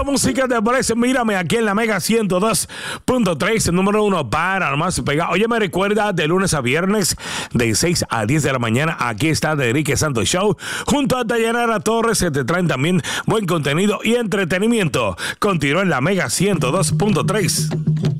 Música de Bless, mírame aquí en la Mega 102.3, el número 1 para más pegar. Oye, me recuerda de lunes a viernes de 6 a 10 de la mañana. Aquí está de Enrique Santos Show junto a Dayanara Torres, que te traen también buen contenido y entretenimiento. Continúa en la Mega 102.3.